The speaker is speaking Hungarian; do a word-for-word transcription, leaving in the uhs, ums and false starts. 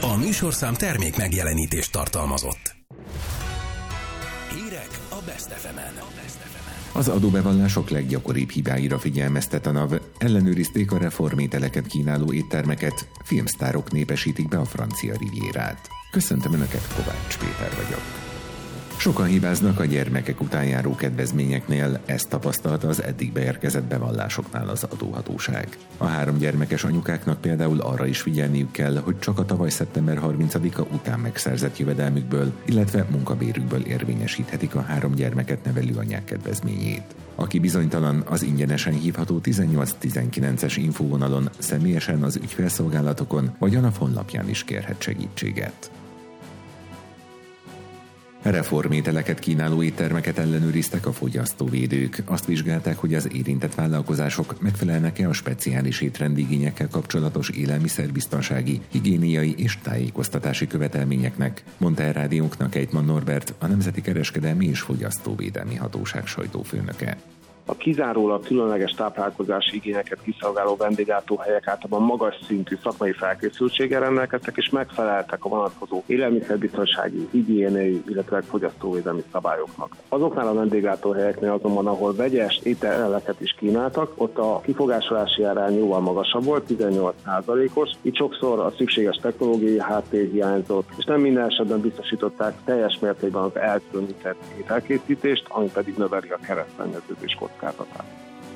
A műsorszám termék megjelenítést tartalmazott. Hírek a Best ef emen. Az adóbevallások leggyakoribb hibáira figyelmeztet a NAV. Ellenőrizték a reformételeket kínáló éttermeket, filmsztárok népesítik be a francia rivierát. Köszöntöm Önöket, Kovács Péter vagyok. Sokan hibáznak a gyermekek után járó kedvezményeknél, ezt tapasztalta az eddig beérkezett bevallásoknál az adóhatóság. A három gyermekes anyukáknak például arra is figyelniük kell, hogy csak a tavaly szeptember harmincadika után megszerzett jövedelmükből, illetve munkabérükből érvényesíthetik a három gyermeket nevelő anyák kedvezményét. Aki bizonytalan, az ingyenesen hívható tizennyolc tizenkilences infóvonalon, személyesen az ügyfélszolgálatokon vagy a NAV honlapján is kérhet segítséget. Reformételeket kínáló éttermeket ellenőriztek a fogyasztóvédők. Azt vizsgálták, hogy az érintett vállalkozások megfelelnek-e a speciális étrendigényekkel kapcsolatos élelmiszerbiztonsági, higiéniai és tájékoztatási követelményeknek, mondta el rádiónknak Ejtman Norbert, a Nemzeti Kereskedelmi és Fogyasztóvédelmi Hatóság sajtófőnöke. A kizárólag különleges táplálkozási igényeket kiszolgáló vendéglátóhelyek általában magas szintű szakmai felkészültséggel rendelkeztek és megfeleltek a vonatkozó élelmiszerbiztonsági, higiéniai, illetve fogyasztóvédelmi szabályoknak. Azoknál a vendéglátóhelyeknél azonban, ahol vegyes ételeket is kínáltak, ott a kifogásolási arány jóval magasabb volt, tizennyolc százalékos. Itt sokszor a szükséges technológiai háttér hiányzott, és nem minden esetben biztosították teljes mértékben az elkülönített ételkészítést, ami pedig növeli a keresztszennyeződés kockázatát.